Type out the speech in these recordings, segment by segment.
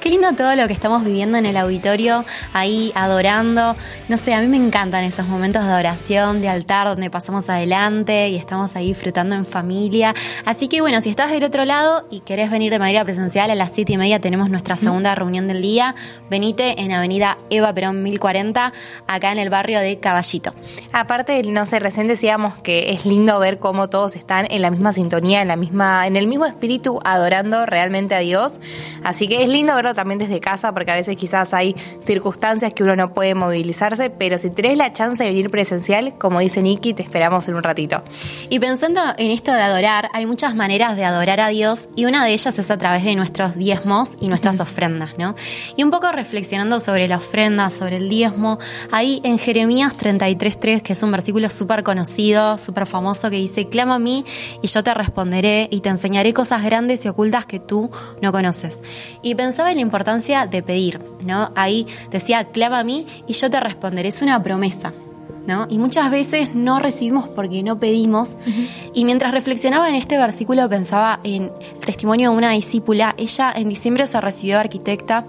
Qué lindo todo lo que estamos viviendo en el auditorio, ahí adorando. No sé, a mí me encantan esos momentos de adoración, de altar, donde pasamos adelante y estamos ahí disfrutando en familia. Así que bueno, si estás del otro lado y querés venir de manera presencial, a las 7:30 tenemos nuestra segunda reunión del día. Venite en Avenida Eva Perón 1040, acá en el barrio de Caballito. Aparte, no sé, recién decíamos que es lindo ver cómo todos están en la misma sintonía, en el mismo espíritu, adorando realmente a Dios. Así que es lindo verlo también desde casa, porque a veces quizás hay circunstancias que uno no puede movilizarse, pero si tenés la chance de venir presencial, como dice Nikki, te esperamos en un ratito. Y pensando en esto de adorar, hay muchas maneras de adorar a Dios y una de ellas es a través de nuestros diezmos y nuestras ofrendas, ¿no? Y un poco reflexionando sobre la ofrenda, sobre el diezmo, ahí en Jeremías 33:3, que es un versículo súper conocido, súper famoso, que dice: clama a mí y yo te responderé y te enseñaré cosas grandes y ocultas que tú no conoces. Y pensaba en la importancia de pedir, ¿no? Ahí decía: clama a mí y yo te responderé. Es una promesa, ¿no? Y muchas veces no recibimos porque no pedimos. Y mientras reflexionaba en este versículo pensaba en el testimonio de una discípula. Ella en diciembre se recibió de arquitecta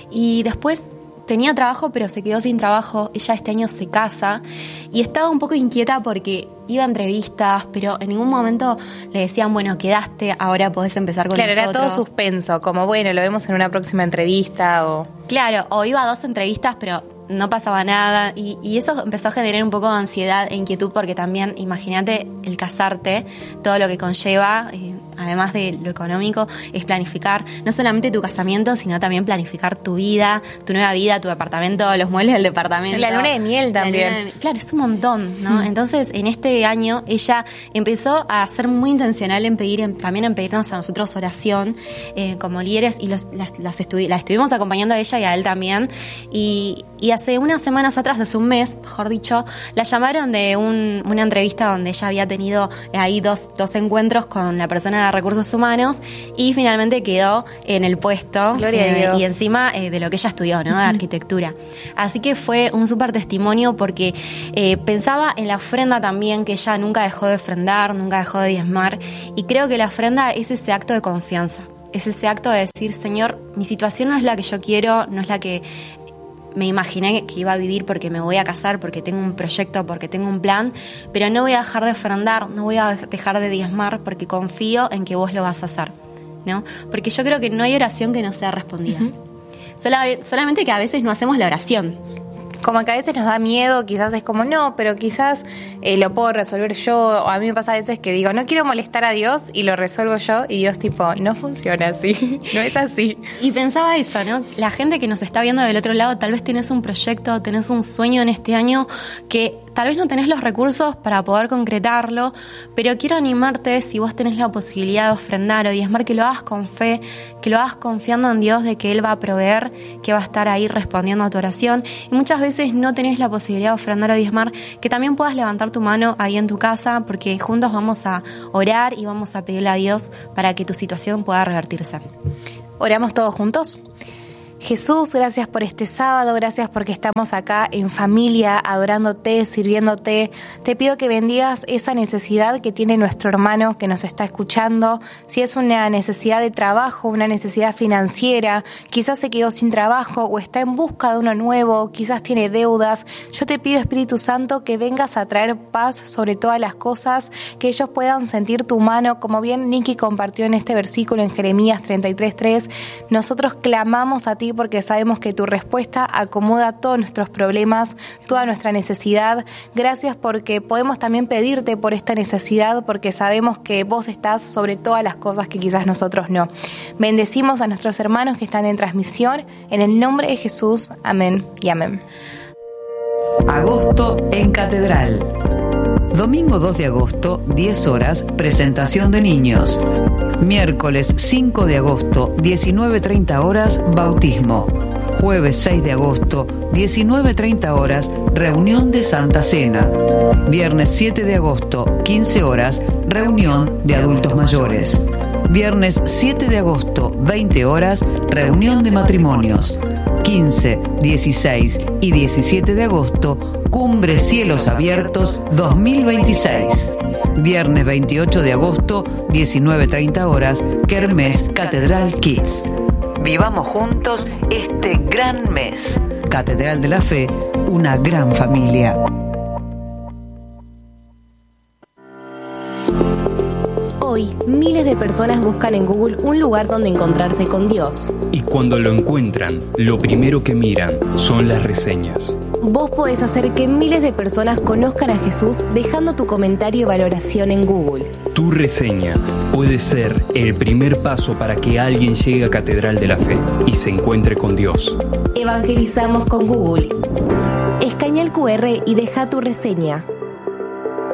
y después tenía trabajo, pero se quedó sin trabajo. Ella este año se casa y estaba un poco inquieta porque iba a entrevistas, pero en ningún momento le decían: bueno, quedaste, ahora podés empezar con nosotros. Claro, era todo suspenso, como bueno, lo vemos en una próxima entrevista o... Claro, o iba a 2 entrevistas, pero no pasaba nada, y eso empezó a generar un poco de ansiedad e inquietud, porque también, imagínate, el casarte, todo lo que conlleva, además de lo económico, es planificar no solamente tu casamiento, sino también planificar tu vida, tu nueva vida, tu departamento, los muebles del departamento. La luna de miel también. Claro, es un montón, ¿no? Entonces, en este año, ella empezó a ser muy intencional en pedir, también en pedirnos a nosotros oración, como líderes, y la estuvimos acompañando a ella y a él también, y hace unas semanas atrás, hace un mes, mejor dicho, la llamaron de una entrevista donde ella había tenido ahí dos encuentros con la persona de Recursos Humanos y finalmente quedó en el puesto. Gloria a Dios. Y encima de lo que ella estudió, ¿no? De arquitectura. Así que fue un súper testimonio porque pensaba en la ofrenda también, que ella nunca dejó de ofrendar, nunca dejó de diezmar, y creo que la ofrenda es ese acto de confianza, es ese acto de decir: Señor, mi situación no es la que yo quiero, no es la que me imaginé que iba a vivir, porque me voy a casar, porque tengo un proyecto, porque tengo un plan, pero no voy a dejar de ofrendar, no voy a dejar de diezmar, porque confío en que vos lo vas a hacer, ¿no? Porque yo creo que no hay oración que no sea respondida. Solamente que a veces no hacemos la oración. Como que a veces nos da miedo, quizás es como no, pero quizás lo puedo resolver yo. O a mí me pasa a veces que digo, no quiero molestar a Dios, y lo resuelvo yo, y Dios tipo, no funciona así, no es así. Y pensaba eso, ¿no? La gente que nos está viendo del otro lado, tal vez tenés un proyecto, tenés un sueño en este año que tal vez no tenés los recursos para poder concretarlo, pero quiero animarte, si vos tenés la posibilidad de ofrendar o diezmar, que lo hagas con fe, que lo hagas confiando en Dios de que Él va a proveer, que va a estar ahí respondiendo a tu oración. Y muchas veces no tenés la posibilidad de ofrendar o diezmar, que también puedas levantar tu mano ahí en tu casa, porque juntos vamos a orar y vamos a pedirle a Dios para que tu situación pueda revertirse. ¿Oramos todos juntos? Jesús, gracias por este sábado, gracias porque estamos acá en familia, adorándote, sirviéndote. Te pido que bendigas esa necesidad que tiene nuestro hermano que nos está escuchando. Si es una necesidad de trabajo, una necesidad financiera, quizás se quedó sin trabajo o está en busca de uno nuevo, quizás tiene deudas. Yo te pido, Espíritu Santo, que vengas a traer paz sobre todas las cosas, que ellos puedan sentir tu mano, como bien Nikki compartió en este versículo en Jeremías 33:3. Nosotros clamamos a ti porque sabemos que tu respuesta acomoda todos nuestros problemas, toda nuestra necesidad. Gracias porque podemos también pedirte por esta necesidad, porque sabemos que vos estás sobre todas las cosas que quizás nosotros no. Bendecimos a nuestros hermanos que están en transmisión, en el nombre de Jesús. Amén y amén. Agosto en Catedral. Domingo 2 de agosto, 10 horas, presentación de niños. Miércoles 5 de agosto, 19:30 horas, bautismo. Jueves 6 de agosto, 19:30 horas, reunión de Santa Cena. Viernes 7 de agosto, 15 horas, reunión de adultos mayores. Viernes 7 de agosto, 20 horas, reunión de matrimonios. 15, 16 y 17 de agosto, Cumbre Cielos Abiertos 2026. Viernes 28 de agosto, 19:30 horas, Kermés Catedral Kids. Vivamos juntos este gran mes. Catedral de la Fe, una gran familia. Hoy, miles de personas buscan en Google un lugar donde encontrarse con Dios. Y cuando lo encuentran, lo primero que miran son las reseñas. Vos podés hacer que miles de personas conozcan a Jesús dejando tu comentario y valoración en Google. Tu reseña puede ser el primer paso para que alguien llegue a Catedral de la Fe y se encuentre con Dios. Evangelizamos con Google. Escanea el QR y deja tu reseña.